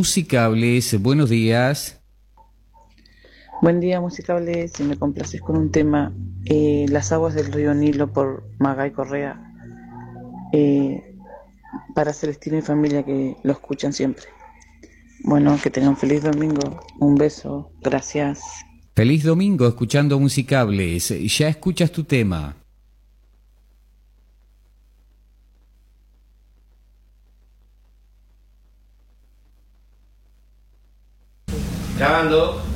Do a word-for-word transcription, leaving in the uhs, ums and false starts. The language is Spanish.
Musicables. Buenos días. Buen día, Musicable. Si me complaces con un tema, eh, Las aguas del río Nilo por Magay Correa, eh, para Celestino y familia que lo escuchan siempre. Bueno, que tengan feliz domingo. Un beso. Gracias. Feliz domingo escuchando Musicables. Ya escuchas tu tema. Grabando.